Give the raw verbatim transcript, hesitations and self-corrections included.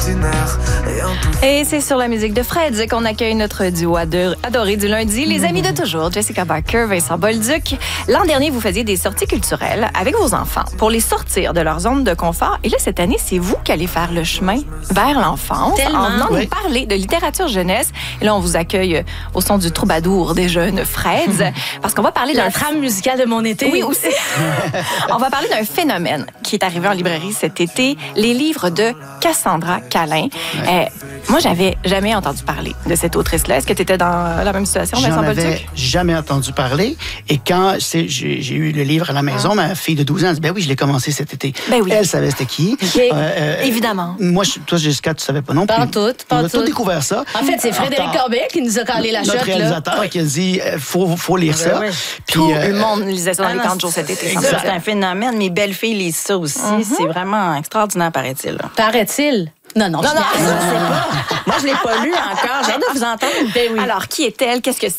Et c'est sur la musique de Fred qu'on accueille notre duo adoré du lundi, les amis de toujours, Jessica Barker, Vincent Bolduc. L'an dernier, vous faisiez des sorties culturelles avec vos enfants pour les sortir de leur zone de confort. Et là, cette année, c'est vous qui allez faire le chemin vers l'enfance en venant oui. nous parler de littérature jeunesse. Et là, on vous accueille au son du troubadour des jeunes Freds parce qu'on va parler la d'un trame musicale de mon été. Oui, aussi. On va parler d'un phénomène qui est arrivé en librairie cet été, les livres de Cassandra Callain. Ouais. Euh, moi, j'avais jamais entendu parler de cette autrice-là. Est-ce que tu étais dans la même situation, Vincent Bolduc? J'en avais jamais entendu parler. Et quand c'est, j'ai, j'ai eu le livre à la maison, ah. ma fille de douze ans a dit, ben oui, je l'ai commencé cet été. Ben oui. Elle savait c'était qui. Okay. Euh, euh, Évidemment. Moi, toi, Jessica, tu savais pas non plus. Pas tout, pas On a tout. tout découvert ça. En fait, c'est Frédéric Corbet qui nous a calé la shot. Notre réalisateur là. qui a dit, il faut, faut lire ça. Ouais, ouais. Puis, Tout euh, le monde lisait ça dans ah les camps de jour cet été. C'est un phénomène. Mes belles-filles lisent ça aussi. Mm-hmm. C'est vraiment extraordinaire, paraît-il. Paraît-il? Non, non, non, non, je ne sais pas. Moi, je ne l'ai pas lu encore. J'ai hâte de vous entendre. Ben oui. Alors, qui est-elle? Qu'est-ce que